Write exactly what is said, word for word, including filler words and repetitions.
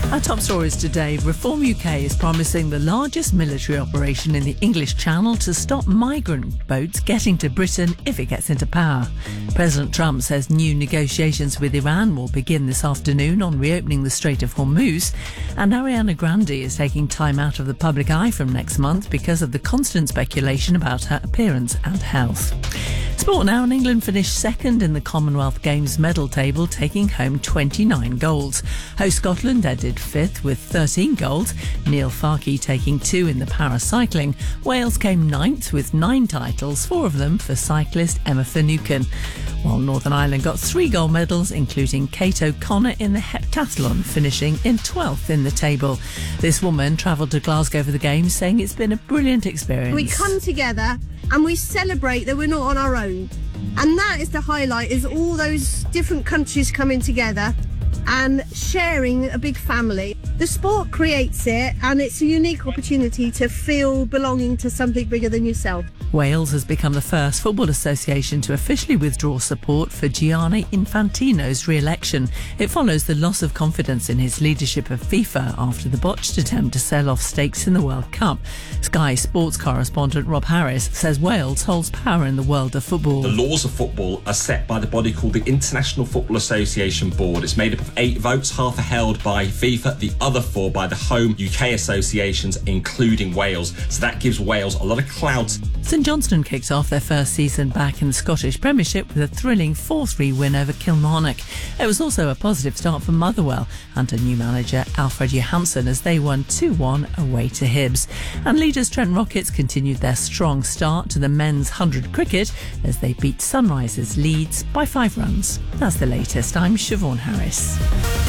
Our top stories today. Reform U K is promising the largest military operation in the English Channel to stop migrant boats getting to Britain if it gets into power. President Trump says new negotiations with Iran will begin this afternoon on reopening the Strait of Hormuz. And Ariana Grande is taking time out of the public eye from next month because of the constant speculation about her appearance and health. Sport now, and England finished second in the Commonwealth Games medal table, taking home twenty-nine golds. Host Scotland ended fifth with thirteen golds, Neil Farke taking two in the paracycling. Wales came ninth with nine titles, four of them for cyclist Emma Finucane. While Northern Ireland got three gold medals, including Kate O'Connor in the heptathlon, finishing in twelfth in the table. This woman travelled to Glasgow for the Games, saying it's been a brilliant experience. We come together and we celebrate that we're not on our own. And that is the highlight, is all those different countries coming together and sharing a big family. The sport creates it, and it's a unique opportunity to feel belonging to something bigger than yourself. Wales has become the first football association to officially withdraw support for Gianni Infantino's re-election. It follows the loss of confidence in his leadership of FIFA after the botched attempt to sell off stakes in the World Cup. Sky Sports correspondent Rob Harris says Wales holds power in the world of football. The laws of football are set by the body called the International Football Association Board. It's made up of eight votes, half are held by FIFA, the other four by the home U K associations, including Wales. So that gives Wales a lot of clout. St Johnstone kicked off their first season back in the Scottish Premiership with a thrilling four three win over Kilmarnock. It was also a positive start for Motherwell under new manager Alfred Johansson as they won two one away to Hibs. And leaders Trent Rockets continued their strong start to the men's one hundred cricket as they beat Sunrisers Leeds by five runs. That's the latest. I'm Siobhan Harris.